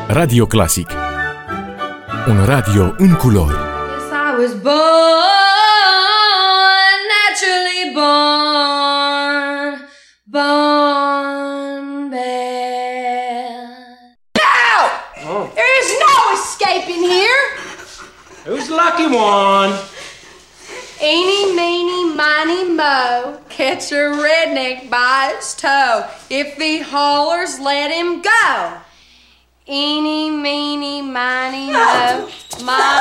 Radio Classic. Un radio în culori. Yes, I was born, naturally born bad. No! There is no escaping here. Who's the lucky one? Eeny, meeny, miny, mo. Catch a redneck by its toe. If he hollers, let him go. Eeny, meeny, miny, mo. My